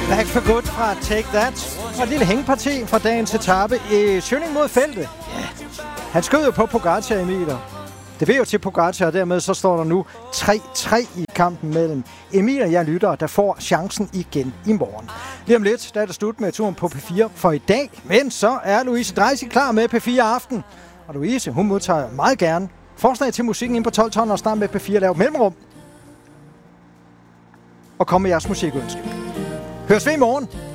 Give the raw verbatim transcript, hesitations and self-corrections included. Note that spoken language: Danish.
Back for Good fra Take That. Og et lille hængeparti fra dagens etape i Schønning mod feltet. Ja. Han skød jo på Pogacar, Emiler. Det vil jo til Pogacar, og dermed så står der nu tre tre i kampen mellem Emil og jeg lytter, der får chancen igen i morgen. Lige om lidt, der er det slut med turen på P fire for i dag. Men så er Louise Dreisig klar med P fire Aften. Og Louise, hun modtager meget gerne forslag til musikken ind på tolv ton og snart med P fire laver mellemrum. Og kom med jeres musikønske. Høres vi i morgen.